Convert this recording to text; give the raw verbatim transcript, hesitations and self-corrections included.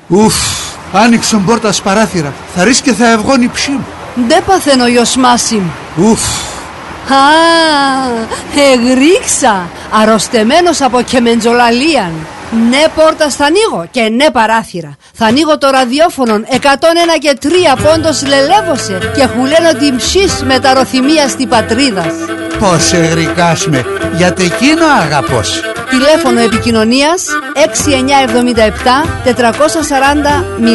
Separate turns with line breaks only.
Ουφ, άνοιξαν πόρτα παράθυρα. Θα ρίξει και θα ευγώνει ψή μου.
Ντε παθαίνω γιος Μάσιμ.
Ουφ.
Α, εγρίξα. Αρρωστεμένος από κεμεντζολαλίαν. Ναι πόρτα θα ανοίγω και ναι παράθυρα. Θα ανοίγω το ραδιόφωνο εκατόν ένα και τρία πόντος λελεύωσε και χουλένω την ψής με τα ροθυμία στη πατρίδας.
Πώς εγρικάς με, γιατί εκείνο αγαπώς.
Τηλέφωνο επικοινωνίας έξι εννιά εβδομήντα επτά τετρακόσια σαράντα